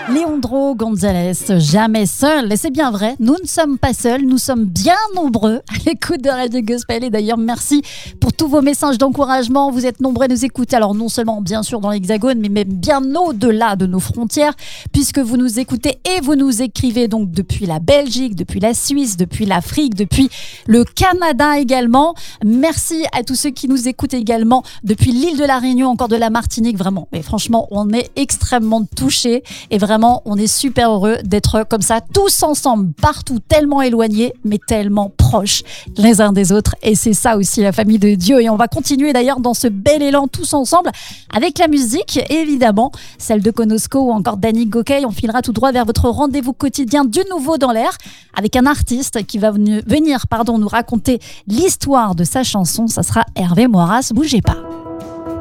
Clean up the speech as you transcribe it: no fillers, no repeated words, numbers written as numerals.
Leandro González, jamais seul. Et c'est bien vrai, nous ne sommes pas seuls, nous sommes bien nombreux à l'écoute de Radio Gospel. Et d'ailleurs, merci pour tous vos messages d'encouragement. Vous êtes nombreux à nous écouter. Alors non seulement bien sûr dans l'Hexagone, mais même bien au-delà de nos frontières, puisque vous nous écoutez et vous nous écrivez donc depuis la Belgique, depuis la Suisse, depuis l'Afrique, depuis le Canada également. Merci à tous ceux qui nous écoutent également depuis l'île de la Réunion, encore de la Martinique, vraiment. Mais franchement, on est extrêmement touchés et vraiment, on est super heureux d'être comme ça, tous ensemble, partout, tellement éloignés, mais tellement proches les uns des autres. Et c'est ça aussi la famille de Dieu. Et on va continuer d'ailleurs dans ce bel élan tous ensemble avec la musique, évidemment, celle de Konosko ou encore Danny Gokey. On filera tout droit vers votre rendez-vous quotidien du nouveau dans l'air avec un artiste qui va venir nous raconter l'histoire de sa chanson. Ça sera Hervé Moras. Bougez pas.